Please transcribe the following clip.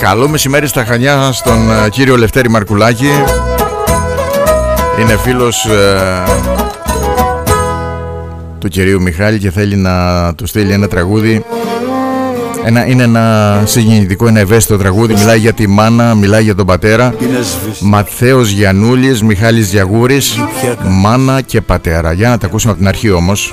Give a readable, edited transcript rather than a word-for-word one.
Καλό μεσημέρι στα Χανιά στον κύριο Λευτέρη Μαρκουλάκη. Είναι φίλος του κυρίου Μιχάλη και θέλει να του στείλει ένα τραγούδι. Είναι ένα συγκινητικό, ένα ευαίσθητο τραγούδι. Μιλάει για τη μάνα, μιλάει για τον πατέρα. Ματθαίος Γιαννούλης, Μιχάλης Διαγούρης, μάνα και πατέρα. Για να τα ακούσουμε από την αρχή όμως.